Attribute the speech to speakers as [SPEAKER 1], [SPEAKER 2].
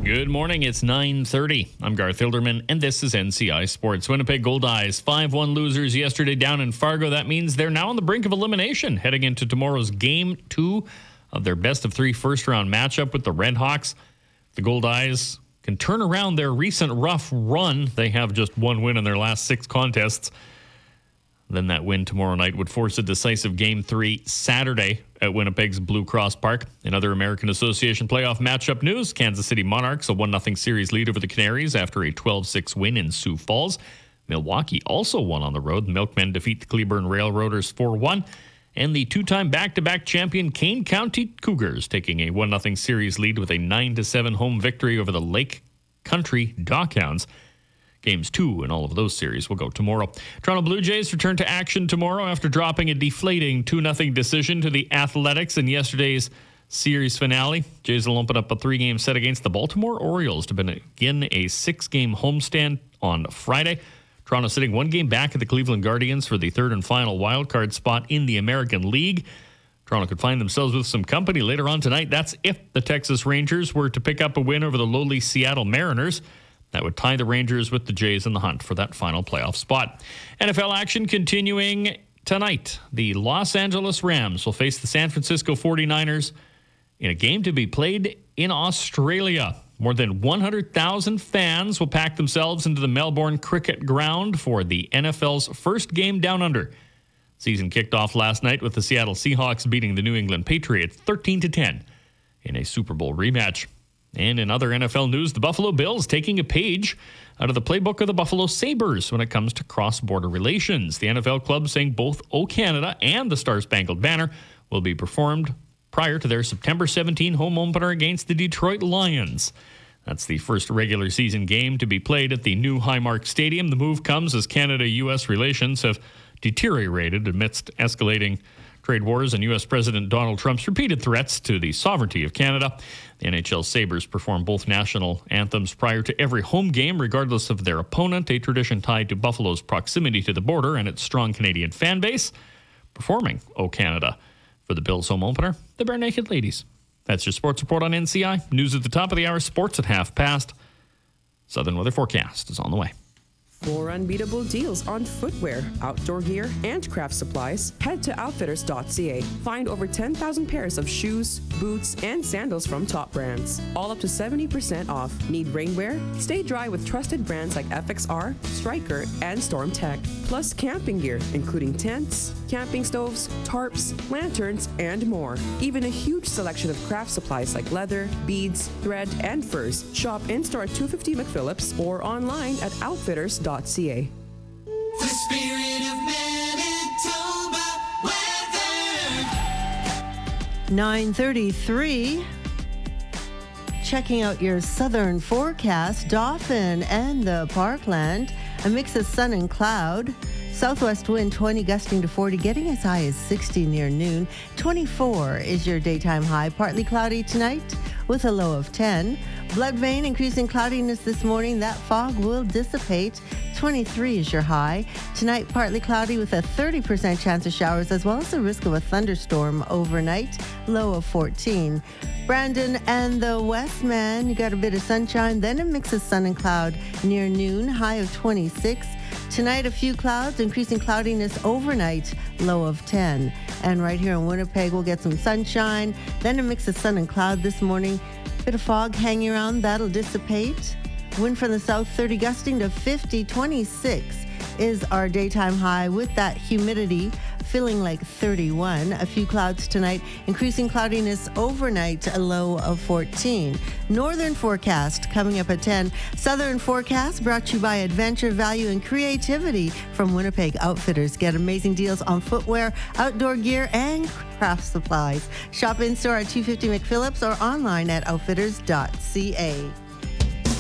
[SPEAKER 1] Good morning. It's 9:30. I'm Garth Hilderman, and this is NCI Sports. Winnipeg Goldeyes 5-1 losers yesterday down in Fargo. That means they're now on the brink of elimination, heading into tomorrow's Game 2 of their best-of-3 first-round matchup with the Redhawks. The Goldeyes can turn around their recent rough run. They have just one win in their last 6 contests. Then that win tomorrow night would force a decisive Game 3 Saturday at Winnipeg's Blue Cross Park. In other American Association playoff matchup news, Kansas City Monarchs a 1-0 series lead over the Canaries after a 12-6 win in Sioux Falls. Milwaukee also won on the road. The Milkmen defeat the Cleburne Railroaders 4-1. And the two-time back-to-back champion Kane County Cougars taking a 1-0 series lead with a 9-7 home victory over the Lake Country Dockhounds. Games 2 in all of those series will go tomorrow. Toronto Blue Jays return to action tomorrow after dropping a deflating 2-0 decision to the Athletics in yesterday's series finale. Jays will open up a 3-game set against the Baltimore Orioles to begin a 6-game homestand on Friday. Toronto sitting 1 game back at the Cleveland Guardians for the 3rd and final wildcard spot in the American League. Toronto could find themselves with some company later on tonight. That's if the Texas Rangers were to pick up a win over the lowly Seattle Mariners. That would tie the Rangers with the Jays in the hunt for that final playoff spot. NFL action continuing tonight. The Los Angeles Rams will face the San Francisco 49ers in a game to be played in Australia. More than 100,000 fans will pack themselves into the Melbourne Cricket Ground for the NFL's first game down under. Season kicked off last night with the Seattle Seahawks beating the New England Patriots 13-10 in a Super Bowl rematch. And in other NFL news, the Buffalo Bills taking a page out of the playbook of the Buffalo Sabres when it comes to cross-border relations. The NFL club saying both O Canada and the Star-Spangled Banner will be performed prior to their September 17 home opener against the Detroit Lions. That's the first regular season game to be played at the new Highmark Stadium. The move comes as Canada-U.S. relations have deteriorated amidst escalating trade wars and U.S. President Donald Trump's repeated threats to the sovereignty of Canada. The NHL Sabres perform both national anthems prior to every home game, regardless of their opponent, a tradition tied to Buffalo's proximity to the border and its strong Canadian fan base. Performing O Canada for the Bills home opener, the Bare Naked Ladies. That's your sports report on NCI. News at the top of the hour, sports at half past. Southern weather forecast is on the way.
[SPEAKER 2] For unbeatable deals on footwear, outdoor gear, and craft supplies, head to outfitters.ca. Find over 10,000 pairs of shoes, boots, and sandals from top brands. All up to 70% off. Need rainwear? Stay dry with trusted brands like FXR, Striker, and Storm Tech. Plus camping gear, including tents, camping stoves, tarps, lanterns, and more. Even a huge selection of craft supplies like leather, beads, thread, and furs. Shop in-store at 250 McPhillips or online at outfitters.ca.
[SPEAKER 3] The spirit of Manitoba weather.
[SPEAKER 4] 9:33. Checking out your southern forecast. Dauphin and the Parkland. A mix of sun and cloud. Southwest wind 20 gusting to 40, getting as high as 60 near noon. 24 is your daytime high. Partly cloudy tonight with a low of 10. Blood vein increasing cloudiness this morning. That fog will dissipate. 23 is your high. Tonight, partly cloudy with a 30% chance of showers, as well as the risk of a thunderstorm overnight. Low of 14. Brandon and the Westman, you got a bit of sunshine, then a mix of sun and cloud near noon. High of 26. Tonight, a few clouds, increasing cloudiness overnight, low of 10. And right here in Winnipeg, we'll get some sunshine, then a mix of sun and cloud this morning. Bit of fog hanging around, that'll dissipate. Wind from the south, 30 gusting to 50. 26 is our daytime high with that humidity feeling like 31. A few clouds tonight, increasing cloudiness overnight, a low of 14. Northern forecast coming up at 10. Southern forecast brought to you by Adventure, Value, and Creativity from Winnipeg Outfitters. Get amazing deals on footwear, outdoor gear, and craft supplies. Shop in-store at 250 McPhillips or online at outfitters.ca.